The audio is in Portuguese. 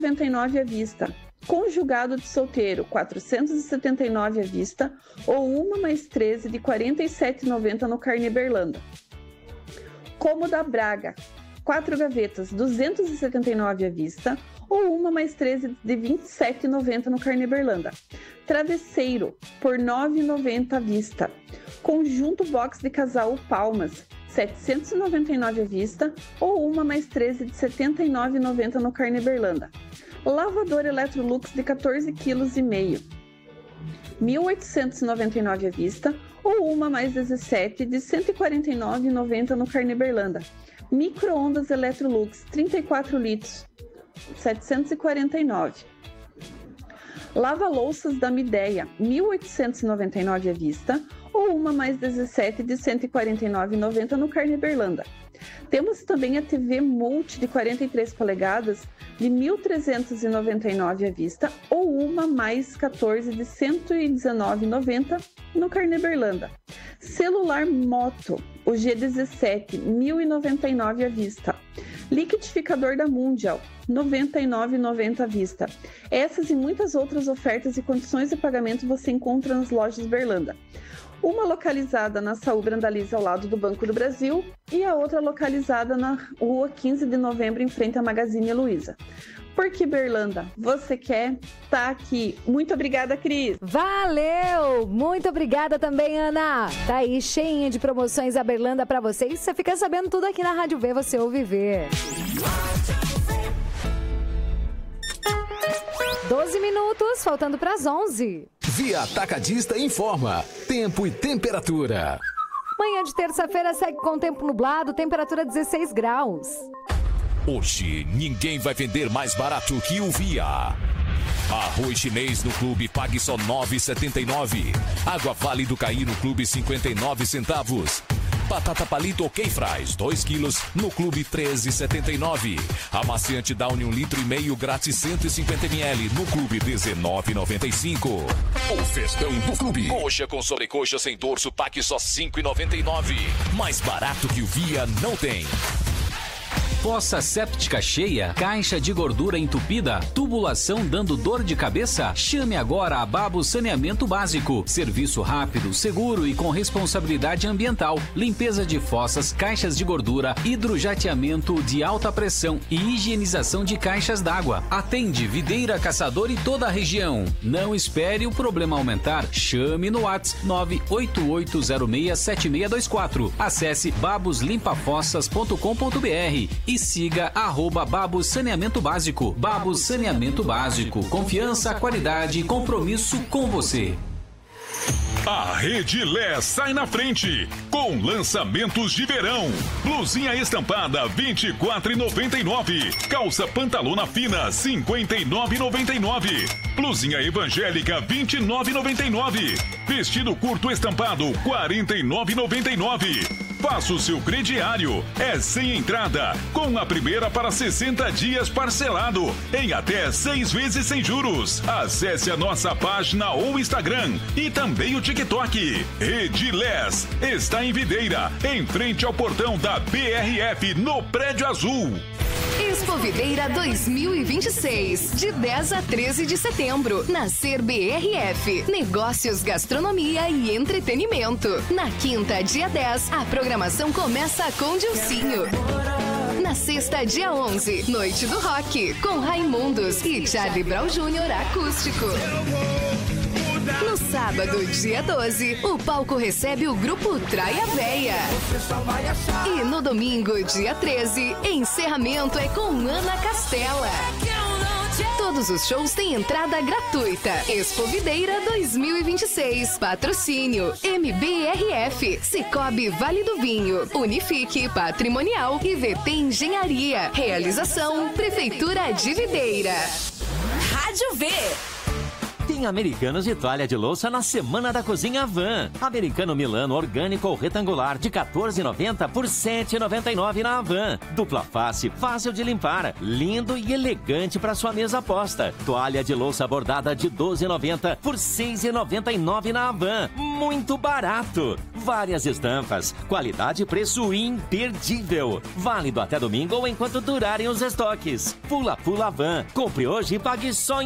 499 à vista. Conjugado de solteiro, 479 à vista, ou uma mais 13 de 47,90 no Carne Berlanda. Cômoda Braga, 4 gavetas, 279 à vista, ou uma mais 13 de 27,90 no Carne Berlanda. Travesseiro, por 9,90 à vista. Conjunto box de casal Palmas, 799 à vista, ou uma mais 13 de 79,90 no Carne Berlanda. Lavador Electrolux de 14,5 kg, 1.899 à vista, ou uma mais 17 de 149,90 no Carne Berlanda. Micro-ondas Electrolux, 34 litros, 749. Lava-louças da Midea, 1.899 à vista, ou uma mais 17 de 149,90 no Carne Berlanda. Temos também a TV Multi de 43 polegadas de 1.399 à vista, ou uma mais 14 de 119,90 no Carne Berlanda. Celular Moto, o G17, 1.099 à vista. Liquidificador da Mundial, R$ 99,90 à vista. Essas e muitas outras ofertas e condições de pagamento você encontra nas lojas Berlanda. Uma localizada na Saúl Brandalize ao lado do Banco do Brasil e a outra localizada na Rua 15 de Novembro, em frente à Magazine Luiza. Porque Berlanda, você quer? Tá aqui. Muito obrigada, Cris. Valeu! Muito obrigada também, Ana. Tá aí cheinha de promoções a Berlanda pra você. E você fica sabendo tudo aqui na Rádio V, você ouve ver. 12 minutos, faltando para as 11. Via Atacadista informa. Tempo e temperatura. Manhã de terça-feira segue com tempo nublado, temperatura 16 graus. Hoje, ninguém vai vender mais barato que o Via. Arroz chinês no clube, pague só R$ 9,79. Água Vale do Caí no clube, 59 centavos. Batata palito OK Fries, 2 quilos, no clube 13,79. Amaciante Downy 1,5 litro, grátis 150 ml, no clube 19,95. O festão do clube. Coxa com sobrecoxa sem dorso, pague só 5,99. Mais barato que o Via não tem. Fossa séptica cheia, caixa de gordura entupida, tubulação dando dor de cabeça? Chame agora a Babos Saneamento Básico. Serviço rápido, seguro e com responsabilidade ambiental. Limpeza de fossas, caixas de gordura, hidrojateamento de alta pressão e higienização de caixas d'água. Atende Videira, Caçador e toda a região. Não espere o problema aumentar. Chame no WhatsApp 988067624. Acesse baboslimpafossas.com.br e siga @Babos Saneamento Básico. Babos Saneamento Básico. Confiança, qualidade e compromisso com você. A Rede Lé sai na frente com lançamentos de verão. Blusinha estampada R$24,99. Calça pantalona fina R$59,99. Blusinha evangélica R$29,99. Vestido curto estampado R$49,99. Faça o seu crediário. É sem entrada, com a primeira para 60 dias parcelado, em até 6 vezes sem juros. Acesse a nossa página ou Instagram e também o TikTok. Rede Lés está em Videira, em frente ao portão da BRF, no Prédio Azul. Expo Videira 2026, de 10 a 13 de setembro, na Ser BRF. Negócios, gastronomia e entretenimento. Na quinta, dia 10, a programação começa com Dilcinho. Na sexta, dia 11, Noite do Rock, com Raimundos e Charlie Brown Jr. acústico. No sábado, dia 12, o palco recebe o grupo Traia Véia. E no domingo, dia 13, encerramento é com Ana Castela. Todos os shows têm entrada gratuita. Expo Videira 2026. Patrocínio MBRF, Cicobi Vale do Vinho, Unifique Patrimonial e VT Engenharia. Realização Prefeitura de Videira. Rádio V. Tem Americanos de toalha de louça na Semana da Cozinha Van. Americano Milano orgânico ou retangular de R$14,90 por R$7,99 na Van. Dupla face, fácil de limpar, lindo e elegante para sua mesa posta. Toalha de louça bordada de R$12,90 por R$6,99 na Van. Muito barato. Várias estampas, qualidade e preço imperdível. Válido até domingo ou enquanto durarem os estoques. Pula Van. Compre hoje e pague só em